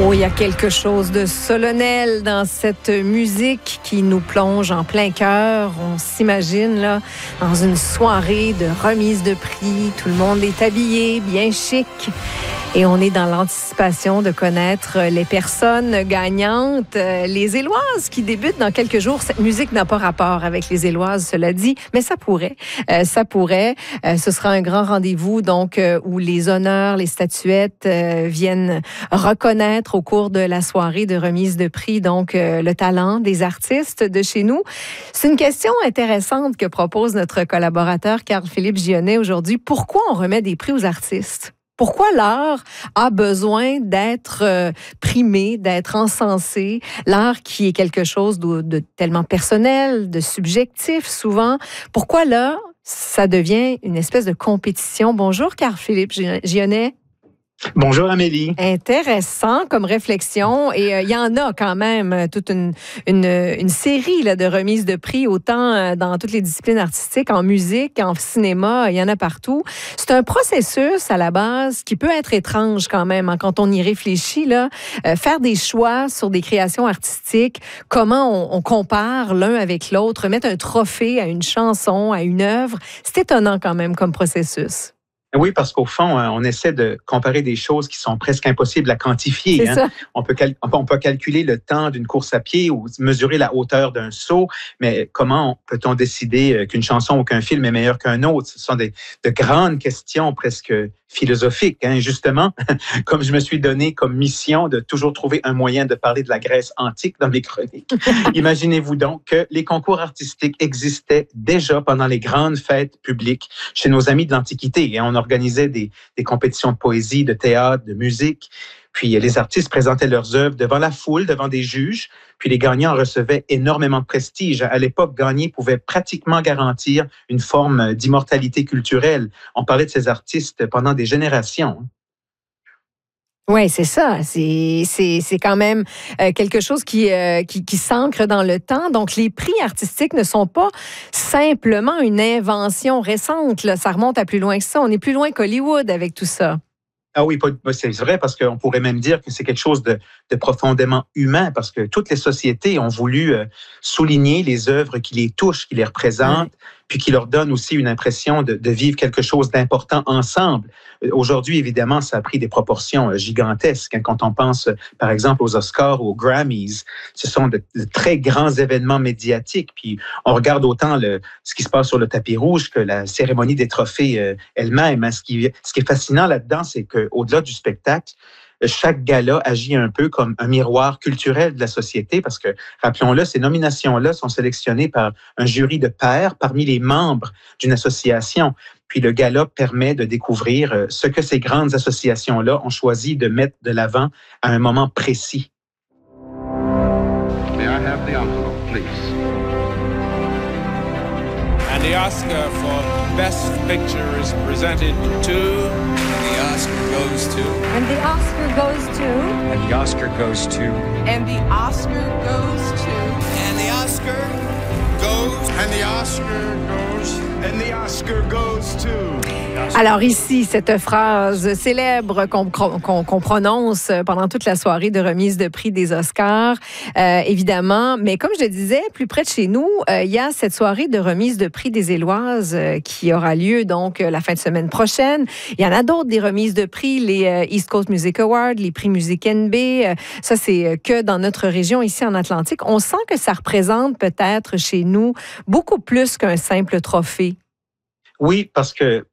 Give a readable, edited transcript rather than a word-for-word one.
Oh, il y a quelque chose de solennel dans cette musique qui nous plonge en plein cœur. On s'imagine là dans une soirée de remise de prix. Tout le monde est habillé, bien chic. Et on est dans l'anticipation de connaître les personnes gagnantes. Les Éloises qui débutent dans quelques jours. Cette musique n'a pas rapport avec les Éloises, cela dit, mais ça pourrait. Ce sera un grand rendez-vous donc où les honneurs, les statuettes viennent reconnaître au cours de la soirée de remise de prix donc le talent des artistes de chez nous. C'est une question intéressante que propose notre collaborateur Carl-Philippe Gionnet aujourd'hui. Pourquoi on remet des prix aux artistes? Pourquoi l'art a besoin d'être primé, d'être encensé? L'art qui est quelque chose de tellement personnel, de subjectif souvent. Pourquoi là, ça devient une espèce de compétition? Bonjour Carl-Philippe Gionnet. Bonjour Amélie. Intéressant comme réflexion et il y en a quand même toute une série là, de remises de prix autant dans toutes les disciplines artistiques, en musique, en cinéma, il y en a partout. C'est un processus à la base qui peut être étrange quand même hein, quand on y réfléchit là, faire des choix sur des créations artistiques, comment on compare l'un avec l'autre, mettre un trophée à une chanson, à une œuvre, c'est étonnant quand même comme processus. Oui, parce qu'au fond, on essaie de comparer des choses qui sont presque impossibles à quantifier. C'est ça. On peut calculer le temps d'une course à pied ou mesurer la hauteur d'un saut, mais comment peut-on décider qu'une chanson ou qu'un film est meilleur qu'un autre? Ce sont de grandes questions presque philosophiques. Hein. Justement, comme je me suis donné comme mission de toujours trouver un moyen de parler de la Grèce antique dans mes chroniques. Imaginez-vous donc que les concours artistiques existaient déjà pendant les grandes fêtes publiques chez nos amis de l'Antiquité. On organisait des compétitions de poésie, de théâtre, de musique. Puis les artistes présentaient leurs œuvres devant la foule, devant des juges. Puis les gagnants recevaient énormément de prestige. À l'époque, gagner pouvait pratiquement garantir une forme d'immortalité culturelle. On parlait de ces artistes pendant des générations. Oui, c'est ça. C'est quand même quelque chose qui s'ancre dans le temps. Donc, les prix artistiques ne sont pas simplement une invention récente. Là. Ça remonte à plus loin que ça. On est plus loin qu'Hollywood avec tout ça. Ah oui, c'est vrai parce qu'on pourrait même dire que c'est quelque chose de profondément humain parce que toutes les sociétés ont voulu souligner les œuvres qui les touchent, qui les représentent, puis qui leur donnent aussi une impression de vivre quelque chose d'important ensemble. Aujourd'hui, évidemment, ça a pris des proportions gigantesques. Hein, quand on pense, par exemple, aux Oscars ou aux Grammys, ce sont de très grands événements médiatiques. Puis on regarde autant ce qui se passe sur le tapis rouge que la cérémonie des trophées elle-même. Hein. Ce qui est fascinant là-dedans, c'est qu'au-delà du spectacle, chaque gala agit un peu comme un miroir culturel de la société parce que, rappelons-le, ces nominations-là sont sélectionnées par un jury de pairs parmi les membres d'une association. Puis le gala permet de découvrir ce que ces grandes associations-là ont choisi de mettre de l'avant à un moment précis. May I have the envelope, please? And the Oscar for Best Picture is presented to... The Oscar goes to... And the Oscar goes to... And the Oscar goes to... And the Oscar goes to... And the Oscar goes... And the Oscar goes... And the Oscar goes to... Alors ici, cette phrase célèbre qu'on prononce pendant toute la soirée de remise de prix des Oscars, évidemment. Mais comme je le disais, plus près de chez nous, il y a cette soirée de remise de prix des Éloises qui aura lieu donc la fin de semaine prochaine. Il y en a d'autres des remises de prix, les East Coast Music Awards, les prix Musique NB. Ça, c'est que dans notre région ici en Atlantique. On sent que ça représente peut-être chez nous beaucoup plus qu'un simple trophée. Oui, parce que